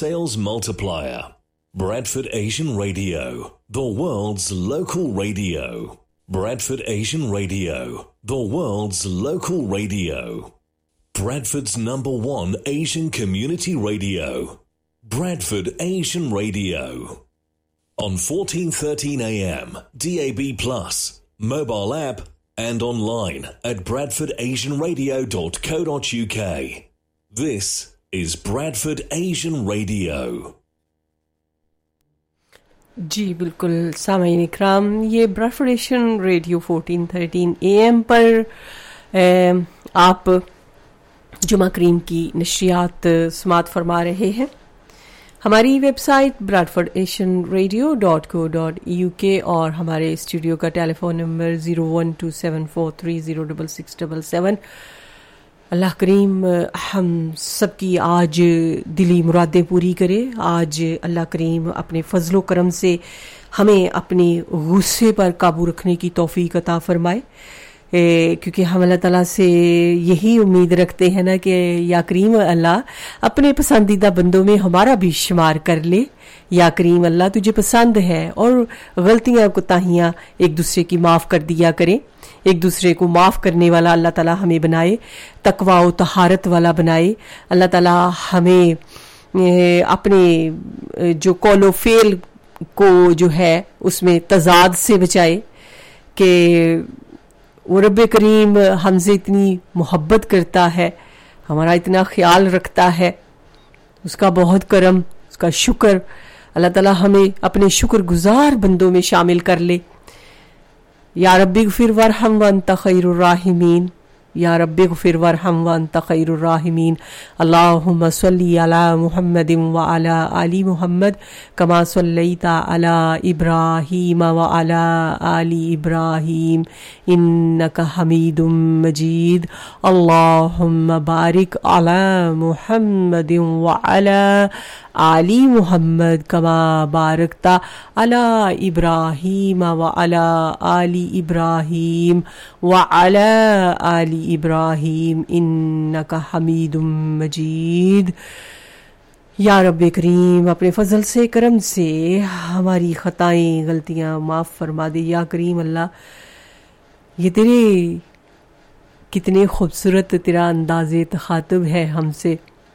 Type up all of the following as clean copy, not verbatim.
sales multiplier. Bradford Asian Radio, the world's local radio. Bradford Asian Radio, the world's local radio. Bradford's #1 Asian community radio. Bradford Asian Radio. On 1413 AM, DAB+, mobile app and online at bradfordasianradio.co.uk. This is Bradford Asian Radio. جی بالکل سامعین اکرام، یہ براڈفورڈ Asian radio 1413 AM پر آپ جمعہ کریم کی نشریات سماعت فرما رہے ہیں. ہماری ویب سائٹ bradfordasianradio.co.uk اور ہمارے اسٹوڈیو کا ٹیلی فون نمبر 01274306677. اللہ کریم ہم سب کی آج دلی مرادیں پوری کرے. آج اللہ کریم اپنے فضل و کرم سے ہمیں اپنے غصے پر قابو رکھنے کی توفیق عطا فرمائے، کیونکہ ہم اللہ تعالیٰ سے یہی امید رکھتے ہیں نا کہ یا کریم اللہ اپنے پسندیدہ بندوں میں ہمارا بھی شمار کر لے. یا کریم اللہ تجھے پسند ہے اور غلطیاں کوتاہیاں ایک دوسرے کی معاف کر دیا کریں. ایک دوسرے کو معاف کرنے والا اللہ تعالیٰ ہمیں بنائے، تقویٰ و طہارت والا بنائے. اللہ تعالیٰ ہمیں اپنے جو قول و فعل کو جو ہے اس میں تضاد سے بچائے کہ وہ رب کریم ہم سے اتنی محبت کرتا ہے، ہمارا اتنا خیال رکھتا ہے. اس کا بہت کرم، اس کا شکر. اللہ تعالیٰ ہمیں اپنے شکر گزار بندوں میں شامل کر لے. یا رب اغفر وارحم وانت خیر الراحمین. یا رب اغفر وارحم وانت خیر الراحمین. اللہم صلی علی محمد وعلی آل محمد کما صلیت علی ابراہیم وعلی آل ابراہیم انک حمید مجید. اللہم بارک علی محمد وعلی آل محمد کما بارکت علی ابراہیم وعلی آل ابراہیم وعلی آل ابراہیم انک حمید مجید. یا رب کریم اپنے فضل سے کرم سے ہماری خطائیں غلطیاں معاف فرما دے. یا کریم اللہ یہ تیرے کتنے خوبصورت تیرا انداز تخاطب ہے ہم سے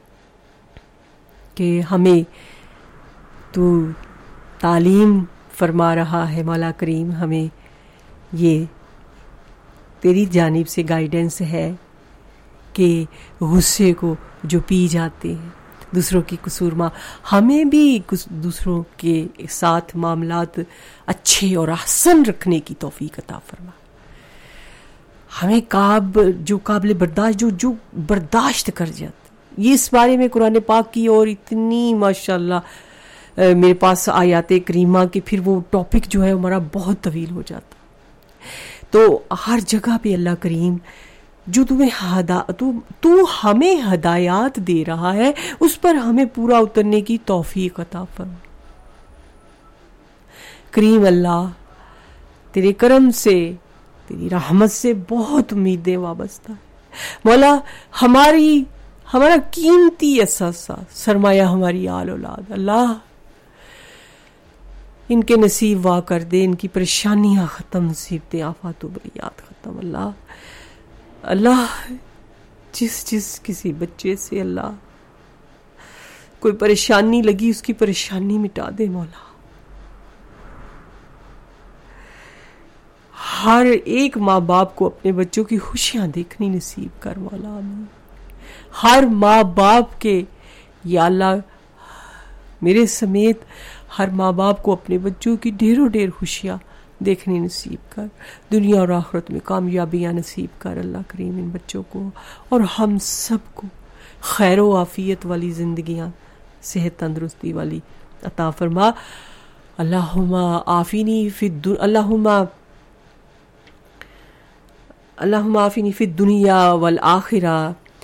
کہ ہمیں تو تعلیم فرما رہا ہے. مولا کریم ہمیں یہ تیری جانب سے گائیڈنس ہے کہ غصے کو جو پی جاتے ہیں دوسروں کی قصور ماں، ہمیں بھی دوسروں کے ساتھ معاملات اچھے اور احسن رکھنے کی توفیق عطا فرما. ہمیں جو قابل برداشت جو برداشت کر جاتے، یہ اس بارے میں قرآن پاک کی اور اتنی ماشاءاللہ میرے پاس آیات کریمہ کہ پھر وہ ٹاپک جو ہے ہمارا بہت طویل ہو جاتا. تو ہر جگہ پہ اللہ کریم جو تو ہمیں ہدایات دے رہا ہے اس پر ہمیں پورا اترنے کی توفیق عطا فرما. کریم اللہ تیرے کرم سے تیری رحمت سے بہت امیدیں وابستہ ہے. مولا ہمارا قیمتی اثاثہ سرمایہ ہماری آل اولاد، اللہ ان کے نصیب وا کر دے، ان کی پریشانیاں ختم، مصیبتیں آفات و بلیات ختم. اللہ جس کسی بچے سے اللہ کوئی پریشانی لگی اس کی پریشانی مٹا دے. مولا ہر ایک ماں باپ کو اپنے بچوں کی خوشیاں دیکھنی نصیب کر مولا. آمین. ہر ماں باپ کے یا اللہ میرے سمیت ہر ماں باپ کو اپنے بچوں کی ڈھیروں ڈھیر خوشیاں دیکھنے نصیب کر. دنیا اور آخرت میں کامیابیاں نصیب کر اللہ کریم ان بچوں کو اور ہم سب کو خیر و عافیت والی زندگیاں، صحت تندرستی والی عطا فرما. اللہم عافینی فی الدنیا والآخرہ.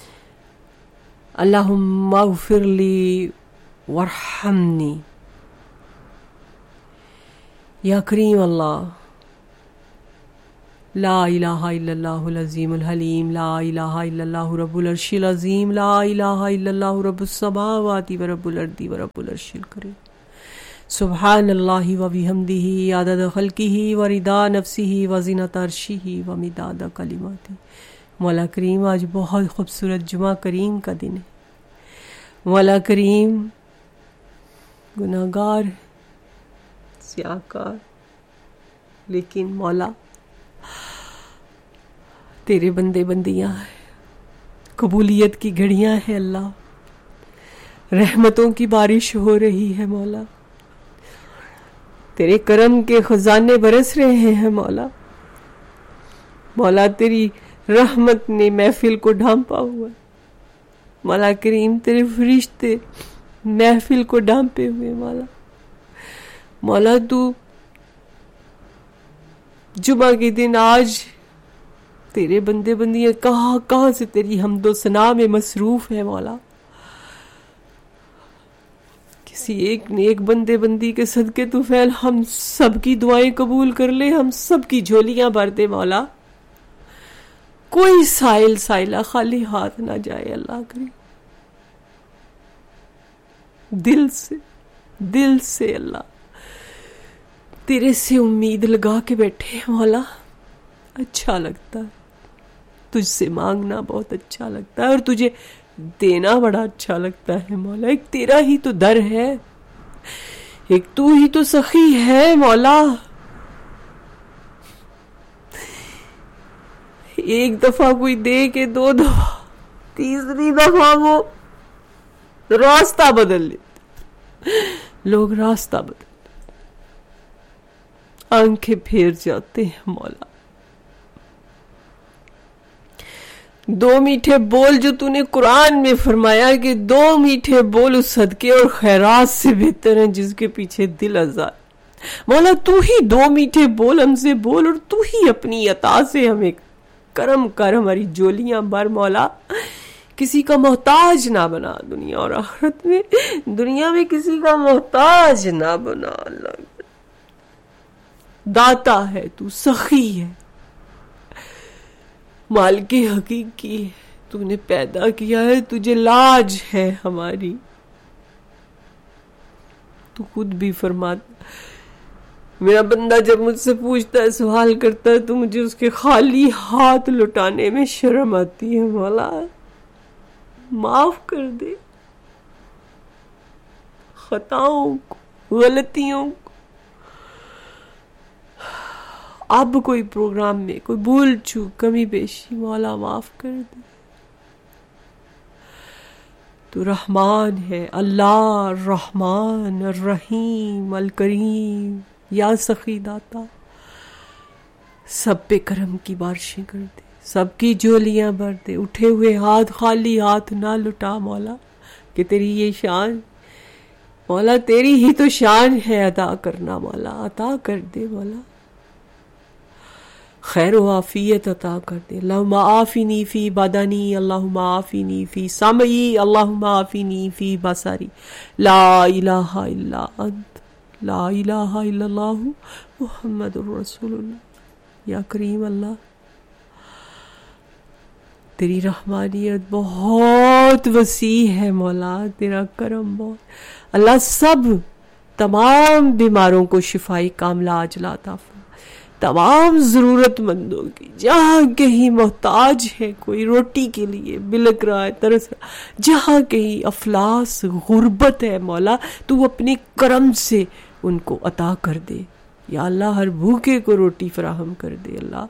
اللہم اغفر لی وارحمنی. یا کریم اللہ لا الہ الا اللہ العظیم الحلیم، لا الہ الا اللہ رب العرش العظیم، لا الہ الا اللہ رب السماوات و رب الارض و رب العرش الکریم، سبحان اللہ و بحمدہ عدد خلقہ و رضا نفسہ و زینت عرشہ و مداد کلماتہ۔ مولا کریم آج بہت خوبصورت جمعہ کریم کا دن ہے۔ مولا کریم گناہ گار سیاہکار، لیکن مولا تیرے بندے بندیاں ہیں، قبولیت کی گھڑیاں ہیں اللہ، رحمتوں کی بارش ہو رہی ہے مولا، تیرے کرم کے خزانے برس رہے ہیں مولا۔ مولا تیری رحمت نے محفل کو ڈھانپا ہوا ہے مولا کریم، تیرے فرشتے محفل کو ڈھانپے ہوئے مولا۔ مولا تو جمعہ کے دن آج تیرے بندے بندیاں کہاں کہاں سے تیری حمد و ثنا میں مصروف ہے مولا۔ کسی ایک نیک بندے بندی کے صدقے تو فعل ہم سب کی دعائیں قبول کر لے، ہم سب کی جھولیاں بھر دے مولا، کوئی سائل سائلہ خالی ہاتھ نہ جائے اللہ کرے۔ دل سے اللہ تیرے سے امید لگا کے بیٹھے ہیں مولا، اچھا لگتا ہے تجھ سے مانگنا، بہت اچھا لگتا ہے، اور تجھے دینا بڑا اچھا لگتا ہے مولا۔ ایک تیرا ہی تو در ہے، ایک تو ہی تو سخی ہے مولا۔ ایک دفعہ کوئی دے کے 2 دفعہ، تیسری دفعہ وہ راستہ بدل لیتے، لوگ راستہ بدل، آنکھیں پھیر جاتے ہیں مولا۔ 2 میٹھے بول جو تو نے قرآن میں فرمایا کہ 2 میٹھے بول اس صدقے اور خیرات سے بہتر ہیں جس کے پیچھے دل آزاد۔ مولا تو ہی 2 میٹھے بول ہم سے بول، اور تو ہی اپنی عطا سے ہمیں کرم کر، ہماری جولیاں بھر مولا، کسی کا محتاج نہ بنا دنیا اور آخرت میں، دنیا میں کسی کا محتاج نہ بنا اللہ۔ داتا ہے تو، سخی ہے، مالک حقیقی ہے، تو نے پیدا کیا ہے، تجھے لاج ہے ہماری۔ تو خود بھی فرماتا، میرا بندہ جب مجھ سے پوچھتا ہے، سوال کرتا ہے، تو مجھے اس کے خالی ہاتھ لٹانے میں شرم آتی ہے مولا، معاف کر دے خطاؤں کو، غلطیوں کو۔ اب کوئی پروگرام میں کوئی بھول چوک، کمی بیشی مولا معاف کر دے۔ تو رحمان ہے اللہ، الرحمن الرحیم الکریم، یا سخی داتا، سب پہ کرم کی بارشیں کر دے، سب کی جولیاں بھر دے، اٹھے ہوئے ہاتھ خالی ہاتھ نہ لٹا مولا، کہ تیری یہ شان مولا، تیری ہی تو شان ہے عطا کرنا مولا، عطا کر دے مولا، خیر و عافیت عطا کر دے۔ اللہم عافنی فی بدنی، اللہم عافنی فی سمعی، اللہم عافنی فی بصری، لا الہ الا انت، لا الہ الا اللہ محمد الرسول اللہ۔ یا کریم اللہ، تیری رحمانیت بہت وسیع ہے مولا، تیرا کرم بہت اللہ، سب تمام بیماروں کو شفائی کاملہ عاجلہ عطا فرما، تمام ضرورت مندوں کی، جہاں کہیں محتاج ہے کوئی روٹی کے لیے بلک رہا ہے، ترس رہا، جہاں کہیں افلاس غربت ہے مولا، تو اپنے کرم سے ان کو عطا کر دے یا اللہ، ہر بھوکے کو روٹی فراہم کر دے اللہ،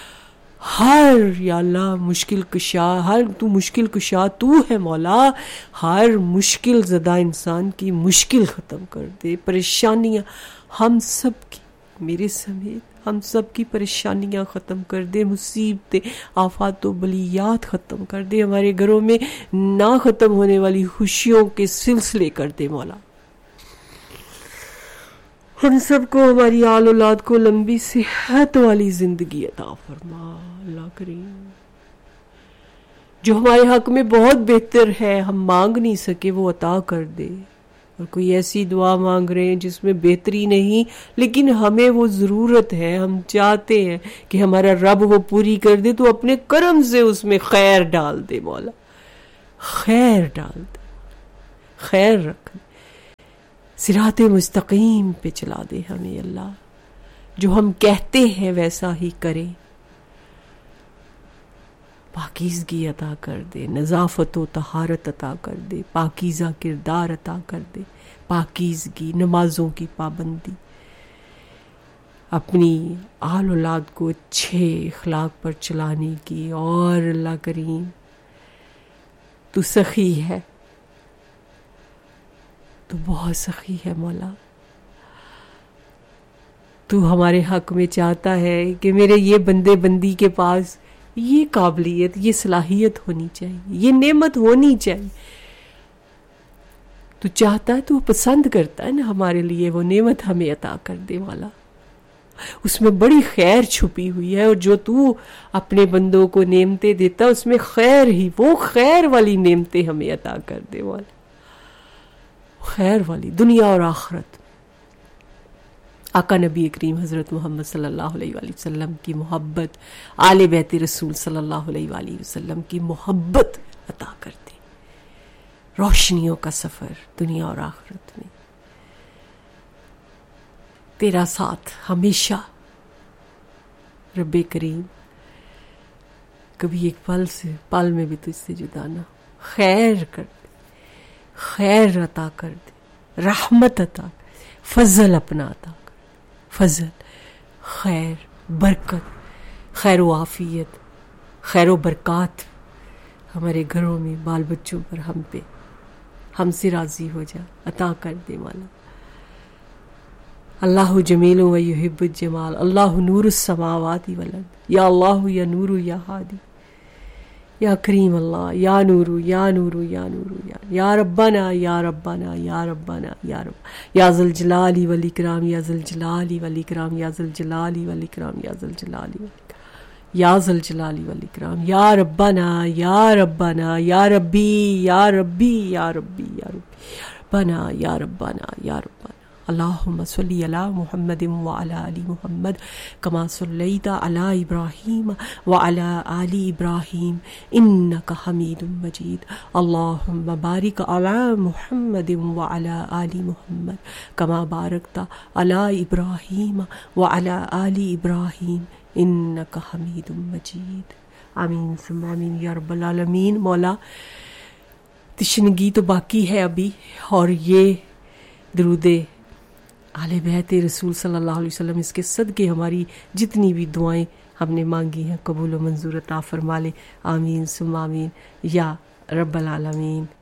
یا اللہ مشکل کشا، تو مشکل کشا تو ہے مولا، ہر مشکل زدہ انسان کی مشکل ختم کر دے، پریشانیاں ہم سب کی، میرے سمیت ہم سب کی پریشانیاں ختم کر دے، مصیبتیں آفات و بلیات ختم کر دے، ہمارے گھروں میں نہ ختم ہونے والی خوشیوں کے سلسلے کر دے مولا، ہم سب کو، ہماری آل اولاد کو لمبی صحت والی زندگی عطا فرما اللہ کریم، جو ہمارے حق میں بہت بہتر ہے، ہم مانگ نہیں سکے وہ عطا کر دے، اور کوئی ایسی دعا مانگ رہے ہیں جس میں بہتری نہیں، لیکن ہمیں وہ ضرورت ہے، ہم چاہتے ہیں کہ ہمارا رب وہ پوری کر دے، تو اپنے کرم سے اس میں خیر ڈال دے مولا، خیر ڈال دے، خیر رکھ دے، صراط مستقیم پہ چلا دے ہمیں اللہ، جو ہم کہتے ہیں ویسا ہی کرے، پاکیزگی عطا کر دے، نظافت و طہارت عطا کر دے، پاکیزہ کردار عطا کر دے، پاکیزگی، نمازوں کی پابندی، اپنی آل اولاد کو اچھے اخلاق پر چلانے کی، اور اللہ کریم تو سخی ہے، تو بہت سخی ہے مولا، تو ہمارے حق میں چاہتا ہے کہ میرے یہ بندے بندی کے پاس یہ قابلیت، یہ صلاحیت ہونی چاہیے، یہ نعمت ہونی چاہیے، تو چاہتا ہے، تو پسند کرتا ہے نا ہمارے لیے وہ نعمت ہمیں عطا کر دے والا، اس میں بڑی خیر چھپی ہوئی ہے، اور جو تو اپنے بندوں کو نعمتیں دیتا اس میں خیر ہی، وہ خیر والی نعمتیں ہمیں عطا کر دے والا، خیر والی دنیا اور آخرت۔ آقا نبی کریم حضرت محمد صلی اللہ علیہ وآلہ وسلم کی محبت، آل بیت رسول صلی اللہ علیہ وآلہ وسلم کی محبت عطا کر دے، روشنیوں کا سفر دنیا اور آخرت میں، تیرا ساتھ ہمیشہ رب کریم، کبھی ایک پل میں بھی تجھ سے جدا نہ، خیر کر دے، خیر عطا کر دے، رحمت عطا کر دے، فضل اپنا عطا کر دے، فضل، خیر، برکت، خیر و عافیت، خیر و برکات ہمارے گھروں میں، بال بچوں پر، ہم پہ، ہم سے راضی ہو جا، عطا کر دے مولا۔ اللہ جمیل و یحب الجمال، اللہ نور السماوات والارض، یا اللہ یا نور یا ہادی، یا کریم اللہ، یا نور یا نور یا نور یا ربنا یا ربنا یا ربنا یا رب، یا ذل جلال والاکرام، یا ذل جلال والاکرام، یا ذل جلال والاکرام، یا ذل جلال والاکرام، یا ذل جلال والاکرام، یا ربنا یا ربنا یا ربی یا ربی یا ربی یا ربی، ربنا یا ربنا یا ربنا۔ اللہم صلی علی محمد وعلی آل محمد کما صلیت علی ابراہیم وعلی آل ابراہیم انک حمید مجید۔ اللہم بارک علی محمد وعلی آل محمد کما بارکت علی ابراہیم وعلی آل ابراہیم انک حمید مجید۔ آمین ثم آمین یا رب العالمین۔ مولا تشنگی تو باقی ہے ابھی، اور یہ درود اہل بیت رسول صلی اللہ علیہ وسلم، اس کے صدقے ہماری جتنی بھی دعائیں ہم نے مانگی ہیں قبول و منظور عطا فرما لے۔ آمین ثم آمین یا رب العالمین۔